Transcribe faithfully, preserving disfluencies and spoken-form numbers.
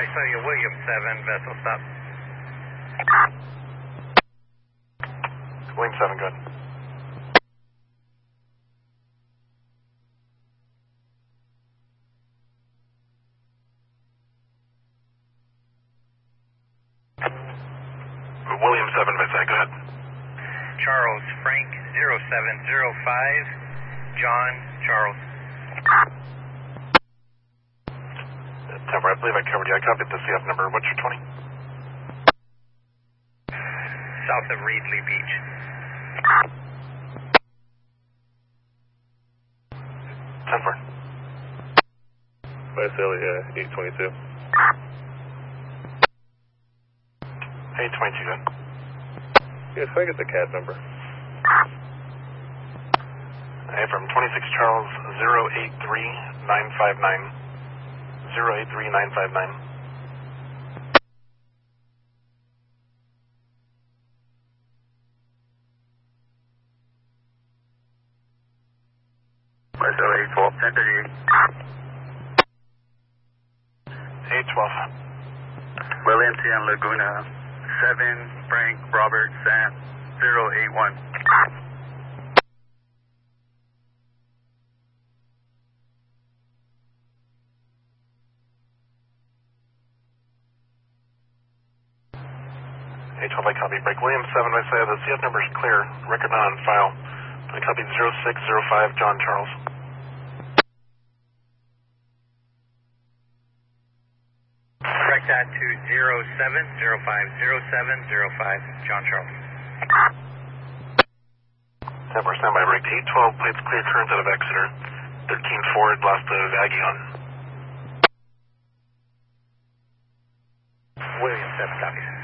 I saw you, William seven, vessel stop. William seven, good. William seven, Visa, go ahead. Charles Frank zero seven zero five, John Charles. Temper, I believe I covered you. I copied the C F number. What's your twenty? South of Reedley Beach. Temper. Visalia eight twenty-two. eight twenty-two, good. Yes, can I get the C A D number? Hey, from twenty-six Charles zero eight three nine five nine. zero eight three nine five nine. Visalia eight twelve, ten thirty-eight. eight twelve. William ten Laguna, seven Frank Robert Sam, zero eight one. eight twelve, I copy. Break William seven, I say the C F number is clear. Record not on file. I copied zero six zero five, John Charles. Correct that to zero seven zero five zero seven zero five, John Charles. Temper, standby. Break eight twelve, plates clear, current out of Exeter. thirteen Ford, lost of Aggie on. William seven, copies.